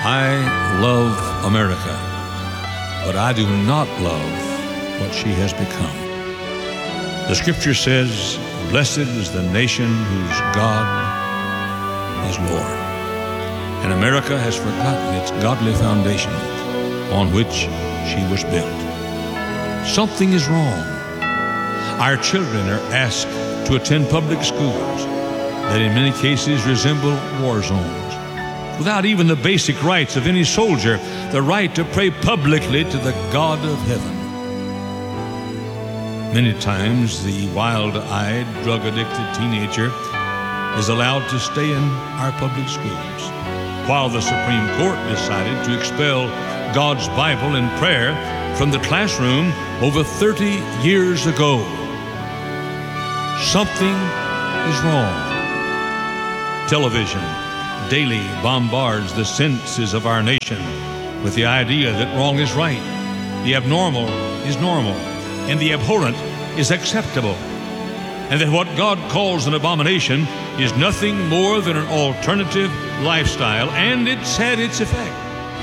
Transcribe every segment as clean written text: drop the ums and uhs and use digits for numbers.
I love America, but I do not love what she has become. The scripture says, "Blessed is the nation whose God is Lord." And America has forgotten its godly foundation on which she was built. Something is wrong. Our children are asked to attend public schools that in many cases resemble war zones, without even the basic rights of any soldier, the right to pray publicly to the God of heaven. Many times the wild-eyed, drug-addicted teenager is allowed to stay in our public schools, while the Supreme Court decided to expel God's Bible and prayer from the classroom over 30 years ago. Something is wrong. Television daily bombards the senses of our nation with the idea that wrong is right, the abnormal is normal, and the abhorrent is acceptable, and that what God calls an abomination is nothing more than an alternative lifestyle, and it's had its effect.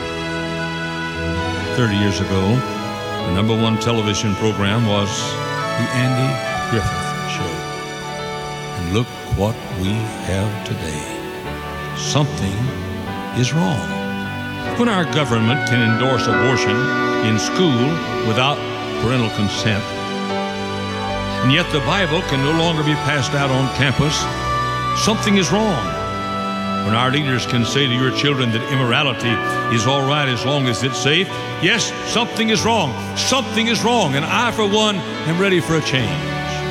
30 years ago, the number one television program was The Andy Griffith Show. And look what we have today. Something is wrong. When our government can endorse abortion in school without parental consent, and yet the Bible can no longer be passed out on campus, something is wrong. When our leaders can say to your children that immorality is all right as long as it's safe, yes, something is wrong. Something is wrong, and I, for one, am ready for a change.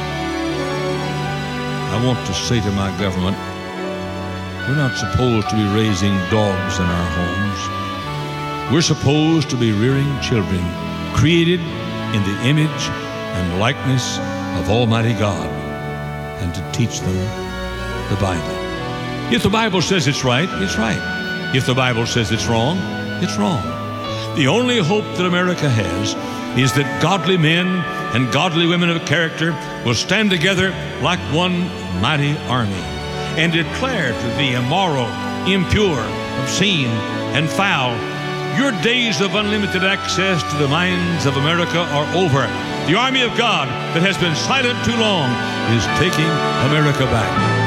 I want to say to my government, we're not supposed to be raising dogs in our homes. We're supposed to be rearing children, created in the image and likeness of Almighty God, and to teach them the Bible. If the Bible says it's right, it's right. If the Bible says it's wrong, it's wrong. The only hope that America has is that godly men and godly women of character will stand together like one mighty army and declare to the immoral, impure, obscene, and foul, your days of unlimited access to the minds of America are over. The army of God that has been silent too long is taking America back.